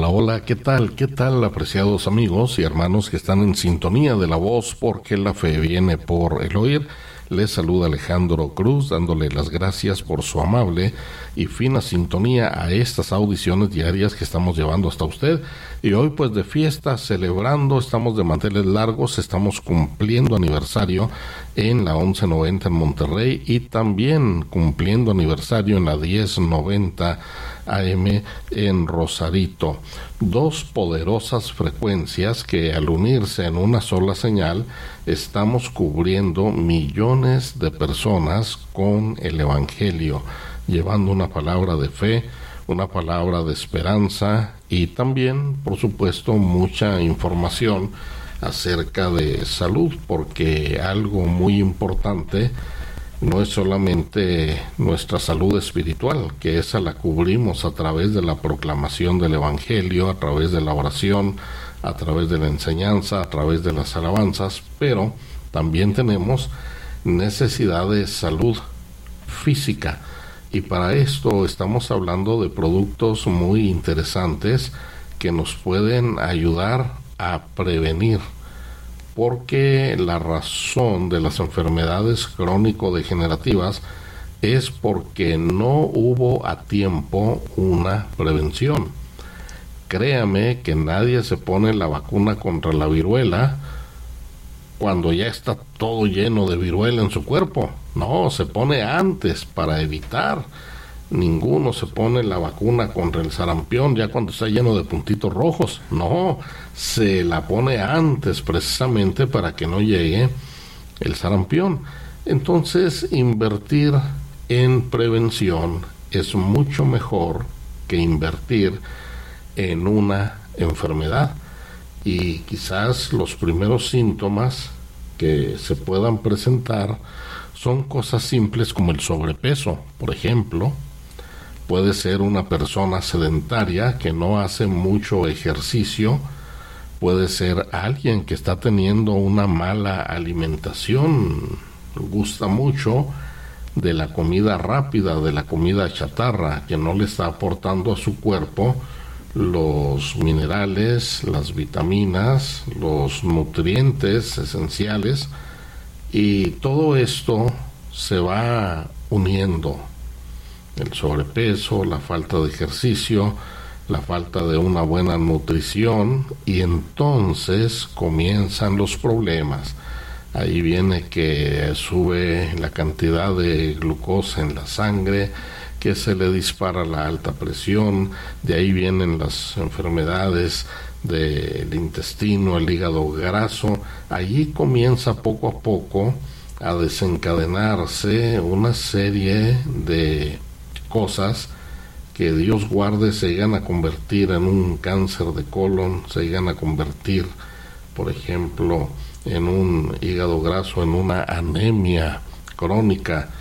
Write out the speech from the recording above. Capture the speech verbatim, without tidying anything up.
Hola, hola, ¿qué tal? ¿Qué tal, apreciados amigos y hermanos que están en sintonía de la voz? Porque la fe viene por el oír. Les saluda Alejandro Cruz, dándole las gracias por su amable y fina sintonía a estas audiciones diarias que estamos llevando hasta usted. Y hoy, pues, de fiesta, celebrando, estamos de manteles largos, estamos cumpliendo aniversario en la once noventa en Monterrey y también cumpliendo aniversario en la diez noventa A M en Rosarito. Dos poderosas frecuencias que, al unirse en una sola señal, estamos cubriendo millones de personas con el Evangelio, llevando una palabra de fe, una palabra de esperanza y también, por supuesto, mucha información acerca de salud, porque algo muy importante no es solamente nuestra salud espiritual, que esa la cubrimos a través de la proclamación del Evangelio, a través de la oración, a través de la enseñanza, a través de las alabanzas, pero también tenemos necesidad de salud física. Y para esto estamos hablando de productos muy interesantes que nos pueden ayudar a prevenir, porque la razón de las enfermedades crónico-degenerativas es porque no hubo a tiempo una prevención. Créame que nadie se pone la vacuna contra la viruela cuando ya está todo lleno de viruela en su cuerpo. No, se pone antes para evitar. Ninguno se pone la vacuna contra el sarampión ya cuando está lleno de puntitos rojos. No, se la pone antes precisamente para que no llegue el sarampión. Entonces, invertir en prevención es mucho mejor que invertir en una enfermedad. Y quizás los primeros síntomas que se puedan presentar son cosas simples como el sobrepeso, por ejemplo. Puede ser una persona sedentaria que no hace mucho ejercicio, puede ser alguien que está teniendo una mala alimentación, gusta mucho de la comida rápida, de la comida chatarra, que no le está aportando a su cuerpo los minerales, las vitaminas, los nutrientes esenciales, y todo esto se va uniendo. El sobrepeso, la falta de ejercicio, la falta de una buena nutrición, y entonces comienzan los problemas. Ahí viene que sube la cantidad de glucosa en la sangre, que se le dispara la alta presión, de ahí vienen las enfermedades del intestino, el hígado graso. Allí comienza poco a poco a desencadenarse una serie de cosas que, Dios guarde, se llegan a convertir en un cáncer de colon, se llegan a convertir, por ejemplo, en un hígado graso, en una anemia crónica,